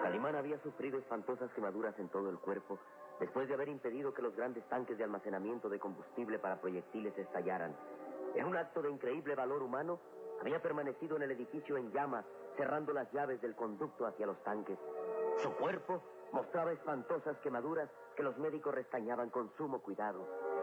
Calimán había sufrido espantosas quemaduras en todo el cuerpo después de haber impedido que los grandes tanques de almacenamiento de combustible para proyectiles estallaran. En un acto de increíble valor humano, había permanecido en el edificio en llamas, cerrando las llaves del conducto hacia los tanques. Su cuerpo mostraba espantosas quemaduras que los médicos restañaban con sumo cuidado.